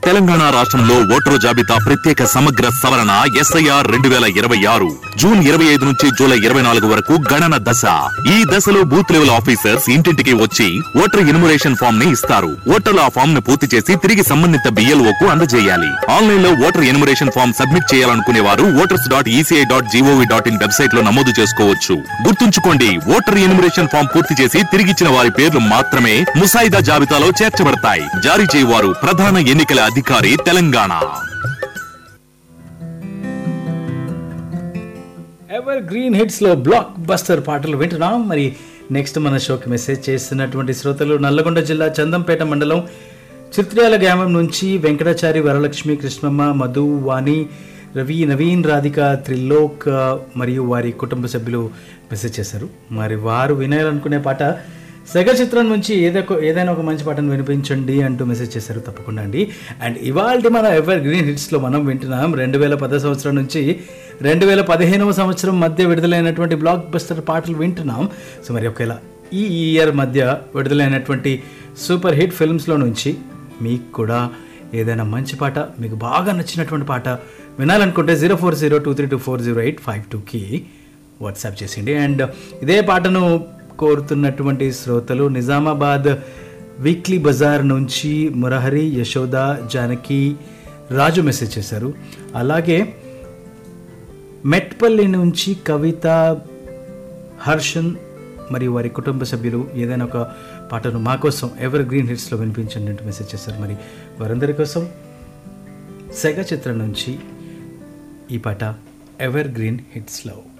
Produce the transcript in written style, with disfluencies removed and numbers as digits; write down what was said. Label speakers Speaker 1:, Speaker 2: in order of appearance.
Speaker 1: తెలంగాణ రాష్ట్రంలో ఓటరు జాబితా ప్రత్యేక సమగ్ర సవరణ ఎస్ఐఆర్ 2026 జూన్ 25 నుంచి జూలై 24 వరకు గణన దశ. ఈ దశలో బూత్ లెవెల్ ఆఫీసర్స్ ఇంటింటికి వచ్చి ఓటర్ ఎన్యుమరేషన్ ఫామ్ ని ఇస్తారు. ఓటర్లు ఆ ఫామ్ ను పూర్తి చేసి తిరిగి సంబంధిత BLO కు అందజేయాలి. ఆన్లైన్ లో ఓటర్ ఎన్యుమరేషన్ ఫామ్ సబ్మిట్ చేయాలనుకునే వారు voters.eci.gov.in వెబ్సైట్ లో నమోదు చేసుకోవచ్చు. గుర్తుంచుకోండి, ఓటర్ ఎన్యుమరేషన్ ఫామ్ పూర్తి చేసి తిరిగిచ్చిన వారి పేర్లు మాత్రమే ముసాయిదా జాబితాలో చేర్చబడతాయి. జారీ చేయవారు ప్రధాన ఎన్నికల అధికారి, తెలంగాణ.
Speaker 2: ఎవర్ గ్రీన్ హిట్స్ లో బ్లాక్ బస్టర్ పాటలు వింటున్నాం. మరి నెక్స్ట్ మన షోకి మెసేజ్ చేస్తున్నటువంటి శ్రోతలు నల్లగొండ జిల్లా చందంపేట మండలం చిత్ర్యాల గ్రామం నుంచి వెంకటాచారి, వరలక్ష్మి, కృష్ణమ్మ, మధు, వాణి, రవి, నవీన్, రాధిక, త్రిలోక్ మరియు వారి కుటుంబ సభ్యులు మెసేజ్ చేశారు. మరి వారు వినాలనుకునే పాట సెగ చిత్రం నుంచి ఏదైనా ఒక మంచి పాటను వినిపించండి అంటూ మెసేజ్ చేశారు. తప్పకుండా అండి. అండ్ ఇవాళ మన ఎవర్ గ్రీన్ హిట్స్లో మనం వింటున్నాం 2010 సంవత్సరం నుంచి 2015 సంవత్సరం మధ్య విడుదలైనటువంటి బ్లాక్ బస్టర్ పాటలు వింటున్నాం. సో మరి ఒకవేళ ఈ ఇయర్ మధ్య విడుదలైనటువంటి సూపర్ హిట్ ఫిల్మ్స్లో నుంచి మీకు కూడా ఏదైనా మంచి పాట, మీకు బాగా నచ్చినటువంటి పాట వినాలనుకుంటే 0402324085 వాట్సాప్ చేసిండి. అండ్ ఇదే పాటను కోరుతున్నటువంటి శ్రోతలు నిజామాబాద్ వీక్లీ బజార్ నుంచి మురహరి, యశోద, జానకి, రాజు మెసేజ్ చేశారు. అలాగే మెట్పల్లి నుంచి కవిత, హర్షన్ మరియు వారి కుటుంబ సభ్యులు ఏదైనా ఒక పాటను మా కోసం ఎవర్ గ్రీన్ హిట్స్లో వినిపించండి అంటూ మెసేజ్ చేశారు. మరి వారందరి కోసం సెగ చిత్రం నుంచి ఈ పాట ఎవర్ గ్రీన్ హిట్స్లో.